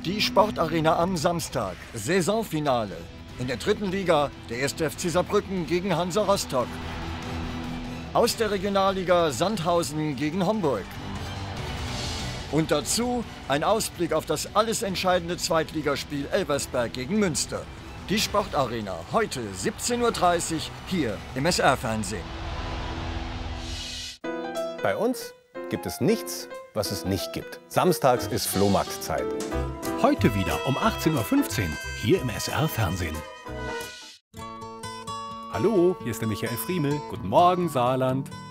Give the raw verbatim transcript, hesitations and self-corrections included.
Die Sportarena am Samstag. Saisonfinale. In der dritten Liga der erste F C Saarbrücken gegen Hansa Rostock. Aus der Regionalliga Sandhausen gegen Homburg. Und dazu ein Ausblick auf das alles entscheidende Zweitligaspiel Elversberg gegen Münster. Die Sportarena, heute siebzehn Uhr dreißig hier im S R-Fernsehen. Bei uns gibt es nichts, was es nicht gibt. Samstags ist Flohmarktzeit. Heute wieder um achtzehn Uhr fünfzehn hier im S R-Fernsehen. Hallo, hier ist der Michael Friemel. Guten Morgen, Saarland.